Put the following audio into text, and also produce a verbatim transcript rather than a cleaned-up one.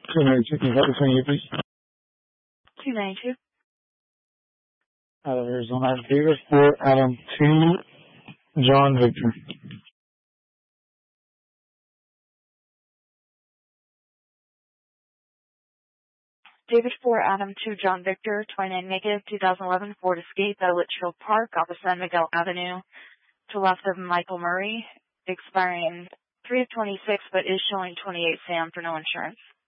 two ninety-two, can you help me from you, please? two ninety-two. Out of Arizona, David Fort, Adam two, John Victor. David four, Adam two, John Victor, twenty-nine negative, two thousand eleven Ford Escape at Litchfield Park off of San Miguel Avenue, to left of Michael Murray, expiring three of twenty-six, but is showing twenty-eight Sam for no insurance.